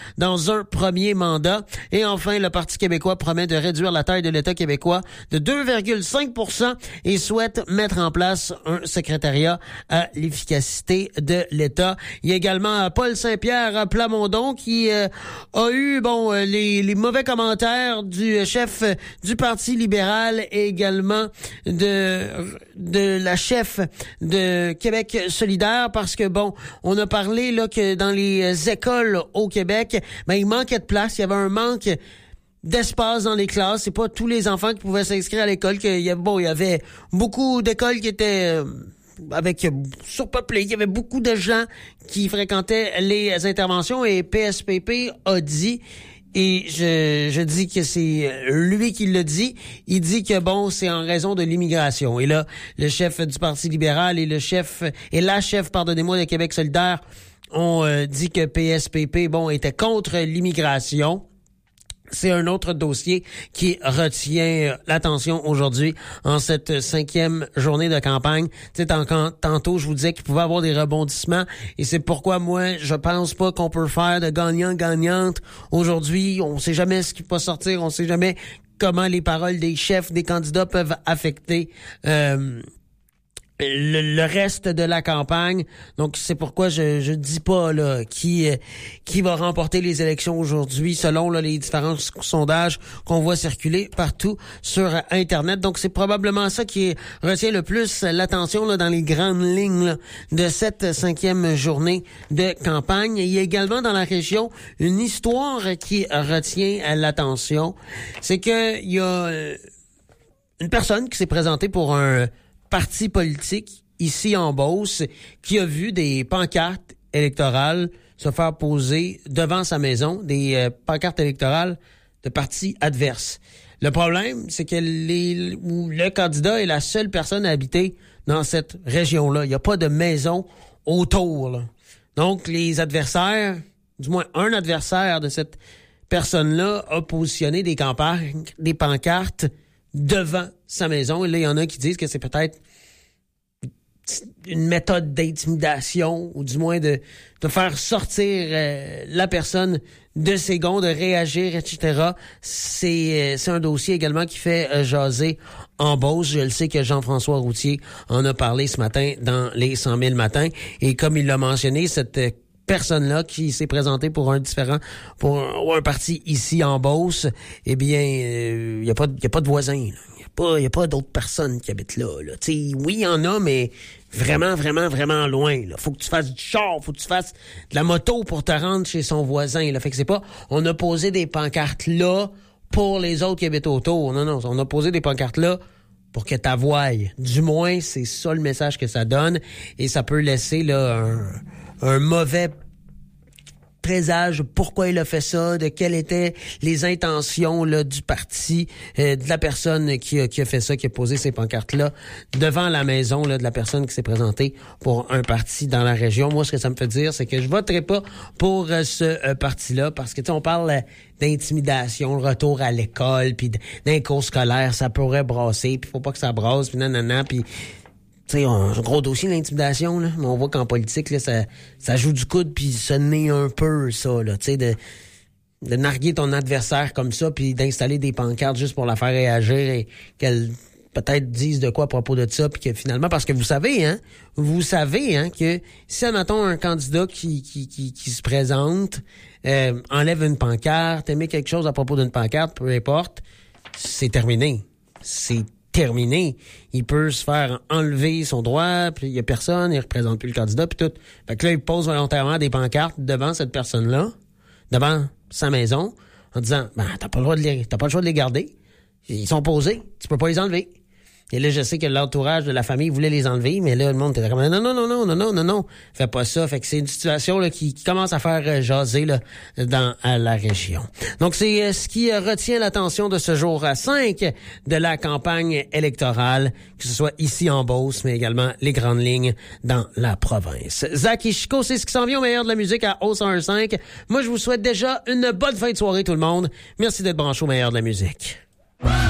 dans un premier mandat. Et enfin, le Parti québécois promet de réduire la taille de l'État québécois de 2,5% et souhaite mettre en place un secrétariat à l'efficacité de l'État. Il y a également Paul Saint-Pierre Plamondon qui a eu les mauvais commentaires du chef du Parti libéral et également de la chef de Québec solidaire parce que on a parlé là que dans les écoles au Québec, il manquait de place, il y avait un manque d'espace dans les classes, c'est pas tous les enfants qui pouvaient s'inscrire à l'école, il y avait beaucoup d'écoles qui étaient surpeuplées, il y avait beaucoup de gens qui fréquentaient les interventions et PSPP a dit, et je dis que c'est lui qui l'a dit, il dit que c'est en raison de l'immigration. Et là, le chef du Parti libéral et la chef, de Québec solidaire ont dit que PSPP, était contre l'immigration. C'est un autre dossier qui retient l'attention aujourd'hui en cette 5e journée de campagne. Tu sais, tantôt, je vous disais qu'il pouvait y avoir des rebondissements et c'est pourquoi moi, je pense pas qu'on peut faire de gagnant-gagnante. Aujourd'hui, on sait jamais ce qui peut sortir, on sait jamais comment les paroles des chefs, des candidats peuvent affecter le reste de la campagne. Donc c'est pourquoi je dis pas là qui va remporter les élections aujourd'hui selon les différents sondages qu'on voit circuler partout sur Internet. Donc c'est probablement ça qui retient le plus l'attention là, dans les grandes lignes là, de cette 5e journée de campagne. Il y a également dans la région une histoire qui retient l'attention. C'est que il y a une personne qui s'est présentée pour un parti politique ici en Beauce qui a vu des pancartes électorales se faire poser devant sa maison, des pancartes électorales de partis adverses. Le problème, c'est que le candidat est la seule personne à habiter dans cette région-là. Il n'y a pas de maison autour, là. Donc, les adversaires, du moins un adversaire de cette personne-là a positionné des pancartes devant sa maison. Et là, il y en a qui disent que c'est peut-être une méthode d'intimidation ou du moins de faire sortir la personne de ses gonds, de réagir, etc. C'est un dossier également qui fait jaser en Beauce. Je le sais que Jean-François Routier en a parlé ce matin dans les 100 000 matins. Et comme il l'a mentionné, cette personne-là qui s'est présentée pour un parti ici en Beauce, eh bien, il y a pas de voisins. Il y a pas d'autres personnes qui habitent là. T'sais, oui, il y en a, mais vraiment, vraiment, vraiment loin. Là. Faut que tu fasses du char, faut que tu fasses de la moto pour te rendre chez son voisin. Là. Fait que c'est pas, on a posé des pancartes là pour les autres qui habitent autour. Non, on a posé des pancartes là pour que tu voies. Du moins, c'est ça le message que ça donne. Et ça peut laisser là un mauvais présage, pourquoi il a fait ça, de quelles étaient les intentions là du parti, de la personne qui a fait ça, qui a posé ces pancartes-là devant la maison là de la personne qui s'est présentée pour un parti dans la région. Moi, ce que ça me fait dire, c'est que je voterai pas pour ce parti-là parce que tu sais, on parle d'intimidation, le retour à l'école, puis d'un cours scolaire, ça pourrait brasser, puis faut pas que ça brasse, puis nanana, puis tu sais, un gros dossier l'intimidation là, mais on voit qu'en politique là, ça joue du coude puis ça naît un peu ça là, tu sais de narguer ton adversaire comme ça puis d'installer des pancartes juste pour la faire réagir et qu'elle peut-être dise de quoi à propos de ça puis que finalement parce que vous savez que si admettons un candidat qui se présente enlève une pancarte, émet quelque chose à propos d'une pancarte, peu importe, c'est terminé. Il peut se faire enlever son droit, puis il y a personne, il représente plus le candidat, puis tout. Fait que là, il pose volontairement des pancartes devant cette personne-là, devant sa maison, en disant, t'as pas le choix de les garder. Ils sont posés, tu peux pas les enlever. Et là, je sais que l'entourage de la famille voulait les enlever, mais là, le monde était comme non, fais pas ça. Fait que c'est une situation là qui commence à faire jaser là dans la région. Donc, c'est ce qui retient l'attention de ce jour 5 de la campagne électorale, que ce soit ici en Beauce, mais également les grandes lignes dans la province. Zach et Chico, c'est ce qui s'en vient au meilleur de la musique à O105. Moi, je vous souhaite déjà une bonne fin de soirée, tout le monde. Merci d'être branché au meilleur de la musique.